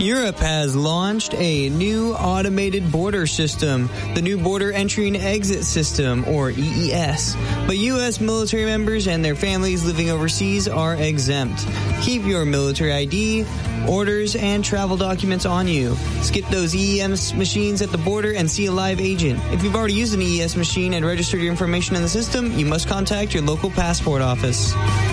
Europe has launched a new automated border system, the new Border Entry and Exit System, or EES. But U.S. military members and their families living overseas are exempt. Keep your military ID, orders, and travel documents on you. Skip those EES machines at the border and see a live agent. If you've already used an EES machine and registered your information in the system, you must contact your local passport office.